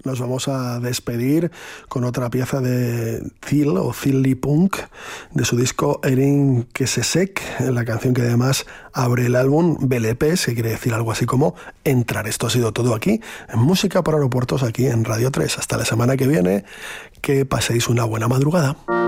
nos vamos a despedir con otra pieza de Thiel o Thiel Punk de su disco Erin Kesesek, la canción que además abre el álbum Belepes, que quiere decir algo así como entrar. Esto ha sido todo aquí en Música para Aeropuertos, aquí en Radio 3. Hasta la semana que viene, que paséis una buena madrugada.